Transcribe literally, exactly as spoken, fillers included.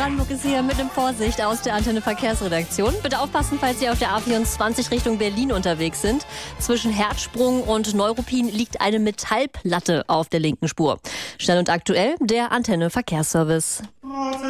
Brandenburg ist hier mit einem Vorsicht aus der Antenne Verkehrsredaktion. Bitte aufpassen, falls Sie auf der A vierundzwanzig Richtung Berlin unterwegs sind. Zwischen Herzsprung und Neuruppin liegt eine Metallplatte auf der linken Spur. Schnell und aktuell der Antenne Verkehrsservice.